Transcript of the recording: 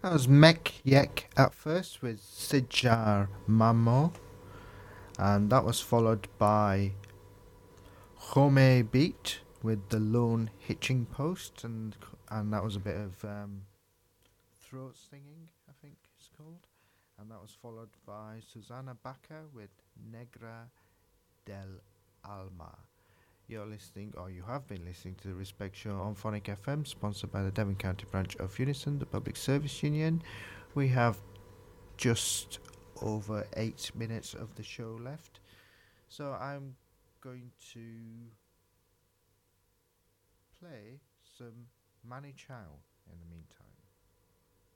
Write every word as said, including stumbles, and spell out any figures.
That was Mek Yek at first with Sijar Mamo, and that was followed by Home Beat with The Lone Hitching Post, and and that was a bit of um, throat singing, I think it's called, and that was followed by Susana Baca with Negra del Alma. You're listening, or you have been listening to the Respect Show on Phonic F M, sponsored by the Devon County branch of Unison, the Public Service Union. We have just over eight minutes of the show left, so I'm going to play some Mani Chao in the meantime.